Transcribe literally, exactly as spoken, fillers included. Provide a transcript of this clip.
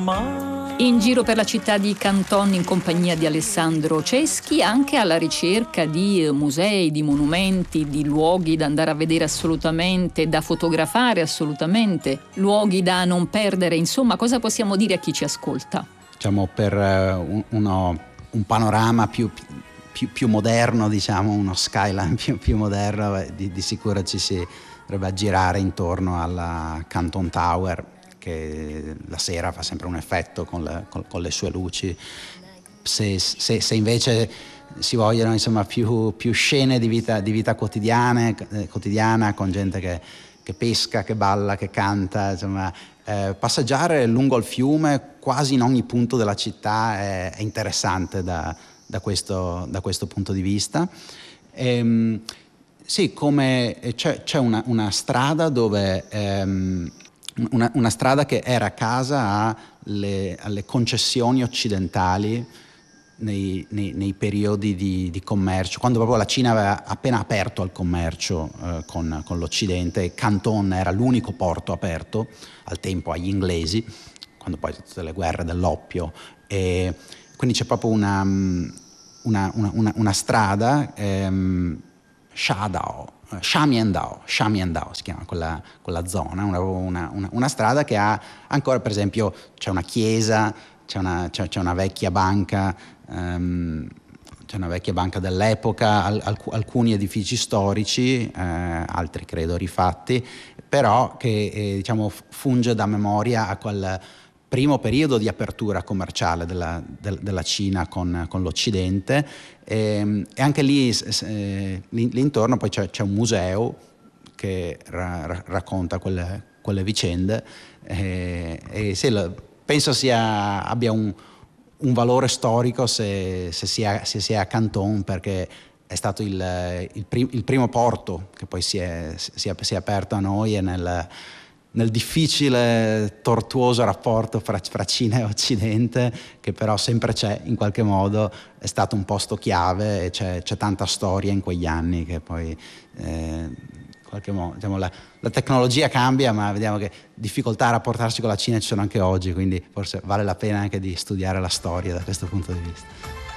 In giro per la città di Canton in compagnia di Alessandro Ceschi, anche alla ricerca di musei, di monumenti, di luoghi da andare a vedere assolutamente, da fotografare assolutamente, luoghi da non perdere. Insomma, cosa possiamo dire a chi ci ascolta? Diciamo per uh, uno, un panorama più, più, più moderno, diciamo, uno skyline più, più moderno, di, di sicuro ci si dovrebbe aggirare intorno alla Canton Tower, che la sera fa sempre un effetto con le, con, con le sue luci. Se, se, se invece si vogliono insomma più, più scene di vita, di vita quotidiana, eh, quotidiana con gente che, che pesca, che balla, che canta, insomma, eh, passeggiare lungo il fiume quasi in ogni punto della città è, è interessante da, da, questo, da questo punto di vista. E, sì, come c'è, c'è una, una strada dove ehm, Una, una strada che era casa alle, alle concessioni occidentali nei, nei, nei periodi di, di commercio, quando proprio la Cina aveva appena aperto al commercio eh, con, con l'Occidente, e Canton era l'unico porto aperto al tempo agli inglesi, quando poi tutte le guerre dell'oppio. E quindi c'è proprio una, una, una, una, una strada, ehm, Shadao, Shamiendao, Shamiendao si chiama quella, quella zona, una, una, una, una strada che ha ancora, per esempio, c'è una chiesa, c'è una, c'è, c'è una vecchia banca, um, c'è una vecchia banca dell'epoca, al, alc- alcuni edifici storici, eh, altri credo rifatti, però che eh, diciamo funge da memoria a quel primo periodo di apertura commerciale della, del, della Cina con, con l'Occidente, e, e anche lì, eh, lì, lì intorno poi c'è, c'è un museo che ra, ra, racconta quelle, quelle vicende, e, e sì, penso sia, abbia un, un valore storico se, se, sia, se sia a Canton, perché è stato il, il, prim, il primo porto che poi si è, si è, si è aperto a noi, e nel nel difficile, tortuoso rapporto fra, fra Cina e Occidente, che però sempre c'è in qualche modo, è stato un posto chiave, e c'è, c'è tanta storia in quegli anni che poi eh, in qualche modo, diciamo, la, la tecnologia cambia, ma vediamo che difficoltà a rapportarsi con la Cina ci sono anche oggi, quindi forse vale la pena anche di studiare la storia da questo punto di vista.